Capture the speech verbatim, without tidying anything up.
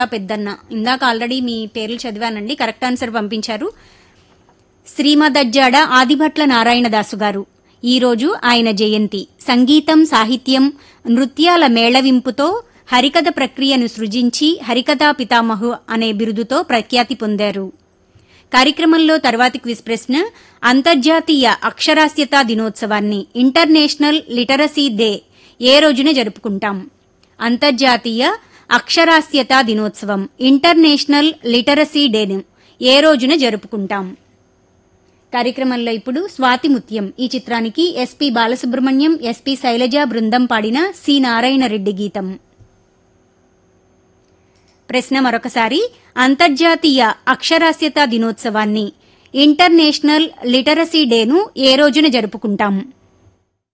పెద్దన్న. ఇందాక ఆల్రెడీ మీ పేర్లు చదివానండి, correct answer పంపించారు. శ్రీమదజ్జాడ ఆదిభట్ల నారాయణదాసు గారు. ఈరోజు ఆయన జయంతి. సంగీతం, సాహిత్యం, నృత్యాల మేళవింపుతో హరికథ ప్రక్రియను సృజించి హరికథా పితామహు అనే బిరుదుతో ప్రఖ్యాతి పొందారు. కార్యక్రమంలో తర్వాతి క్విజ్ ప్రశ్న: అంతర్జాతీయ అక్షరాస్యతా దినోత్సవాన్ని, ఇంటర్నేషనల్ లిటరసీ డే ఏ రోజున జరుపుకుంటాం? అంతర్జాతీయ అక్షరాస్యతా దినోత్సవం, ఇంటర్నేషనల్ లిటరసీ డేను ఏ రోజున జరుపుకుంటాం? కార్యక్రమంలో ఇప్పుడు స్వాతిముత్యం ఈ చిత్రానికి ఎస్పి బాలసుబ్రహ్మణ్యం, ఎస్పి శైలజ బృందం పాడిన సి నారాయణ రెడ్డి గీతం. ప్రశ్న మరొకసారి: అంతర్జాతీయ అక్షరాస్యతా దినోత్సవాన్ని, ఇంటర్నేషనల్ లిటరసీ డేను ఏ రోజున జరుపుకుంటాం?